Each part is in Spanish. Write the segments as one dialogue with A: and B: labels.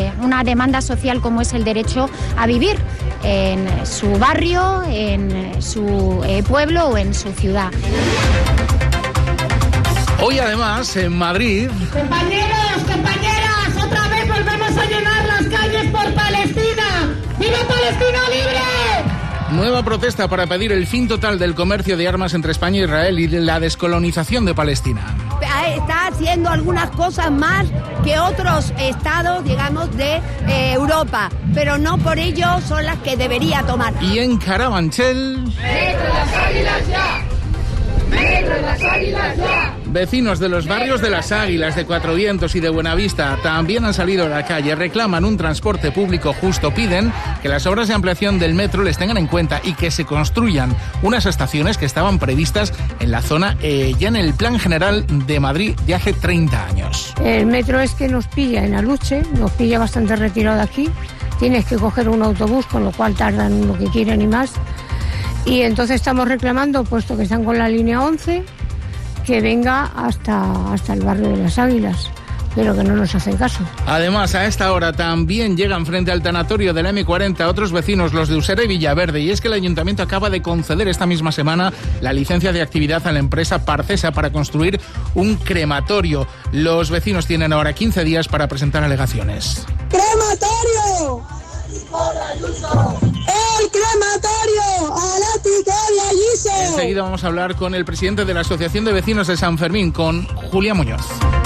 A: una demanda social como es el derecho a vivir en su barrio, en su pueblo o en su ciudad.
B: Hoy además en Madrid...
C: Compañeros, compañeras, otra vez volvemos a llenar las calles por Palestina. ¡Viva Palestina libre!
B: Nueva protesta para pedir el fin total del comercio de armas entre España e Israel y la descolonización de Palestina.
D: Está haciendo algunas cosas más que otros estados, digamos, de Europa, pero no por ello son las que debería tomar.
B: Y en Carabanchel...
C: ¡Metro en las Águilas ya! ¡Metro en las Águilas ya!
B: Vecinos de los barrios de Las Águilas, de Cuatro Vientos y de Buenavista también han salido a la calle, reclaman un transporte público justo, piden que las obras de ampliación del metro les tengan en cuenta y que se construyan unas estaciones que estaban previstas en la zona ya en el Plan General de Madrid de hace 30 años.
E: El metro es que nos pilla en Aluche, nos pilla bastante retirado de aquí, tienes que coger un autobús, con lo cual tardan lo que quieren y más, y entonces estamos reclamando, puesto que están con la línea 11, que venga hasta el barrio de Las Águilas, pero que no nos hacen caso.
B: Además, a esta hora también llegan frente al tanatorio de la M40 otros vecinos, los de Usera y Villaverde, y es que el ayuntamiento acaba de conceder esta misma semana la licencia de actividad a la empresa Parcesa para construir un crematorio. Los vecinos tienen ahora 15 días para presentar alegaciones.
F: ¡Crematorio! ¡El crematorio! ¡A la Ticoria Ayuso!
B: Enseguida vamos a hablar con el presidente de la Asociación de Vecinos de San Fermín, con Julia Muñoz.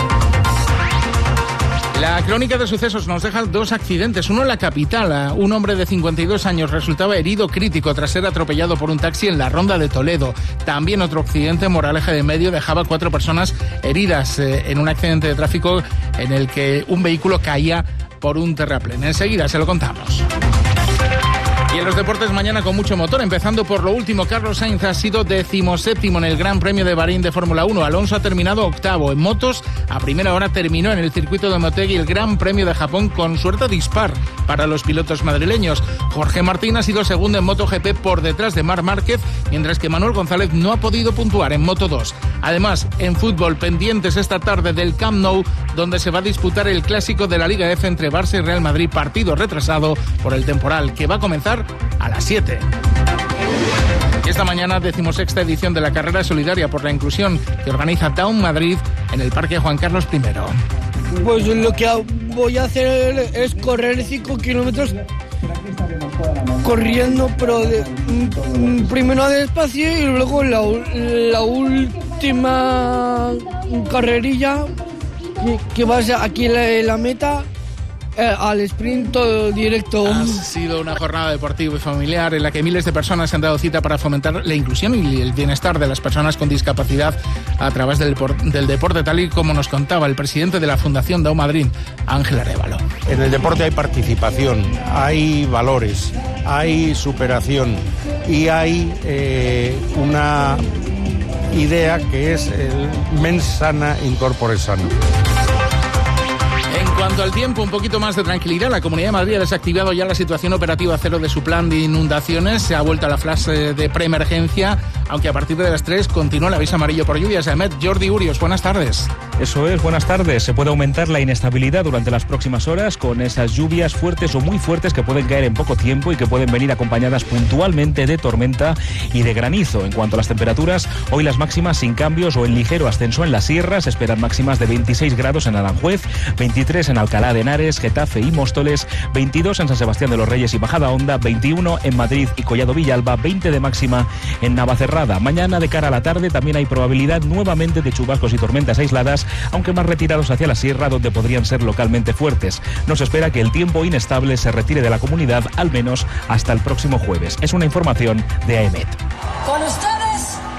B: La crónica de sucesos nos deja dos accidentes. Uno en la capital. Un hombre de 52 años resultaba herido crítico tras ser atropellado por un taxi en la Ronda de Toledo. También otro accidente en Moraleja de Medio dejaba 4 personas heridas en un accidente de tráfico en el que un vehículo caía por un terraplén. Enseguida se lo contamos. Y en los deportes mañana con mucho motor, empezando por lo último. Carlos Sainz ha sido 17º en el Gran Premio de Bahrein de Fórmula 1. Alonso ha terminado 8º. En motos, a primera hora terminó en el circuito de Motegi el Gran Premio de Japón con suerte dispar para los pilotos madrileños. Jorge Martín ha sido segundo en MotoGP por detrás de Marc Márquez, mientras que Manuel González no ha podido puntuar en Moto2. Además, en fútbol, pendientes esta tarde del Camp Nou, donde se va a disputar el clásico de la Liga F entre Barça y Real Madrid, partido retrasado por el temporal, que va a comenzar a las 7. Y esta mañana, 16ª edición de la Carrera Solidaria por la Inclusión que organiza Down Madrid en el Parque Juan Carlos I.
G: Pues lo que voy a hacer es correr 5 kilómetros corriendo, pero primero despacio y luego la última carrerilla que va a ser aquí en la meta. Al sprint todo directo.
B: Ha sido una jornada deportiva y familiar en la que miles de personas se han dado cita para fomentar la inclusión y el bienestar de las personas con discapacidad a través del deporte, tal y como nos contaba el presidente de la Fundación Down Madrid, Ángel Arévalo.
H: En el deporte hay participación, hay valores, hay superación y hay una idea que es el mens sana in corpore sano.
B: En cuanto al tiempo, un poquito más de tranquilidad. La Comunidad de Madrid ha desactivado ya la situación operativa cero de su plan de inundaciones. Se ha vuelto a la fase de preemergencia, aunque a partir de las 3 continúa el aviso amarillo por lluvias. Ahmed, Jordi Urios, buenas tardes.
I: Eso es, buenas tardes. Se puede aumentar la inestabilidad durante las próximas horas con esas lluvias fuertes o muy fuertes que pueden caer en poco tiempo y que pueden venir acompañadas puntualmente de tormenta y de granizo. En cuanto a las temperaturas, hoy las máximas sin cambios o en ligero ascenso en las sierras. Se esperan máximas de 26 grados en Aranjuez, 23 en Alcalá de Henares, Getafe y Móstoles, 22 en San Sebastián de los Reyes y Majadahonda, 21 en Madrid y Collado Villalba, 20 de máxima en Navacerrada. Mañana de cara a la tarde también hay probabilidad nuevamente de chubascos y tormentas aisladas, aunque más retirados hacia la sierra, donde podrían ser localmente fuertes. No se espera que el tiempo inestable se retire de la comunidad, al menos hasta el próximo jueves. Es una información de AEMET.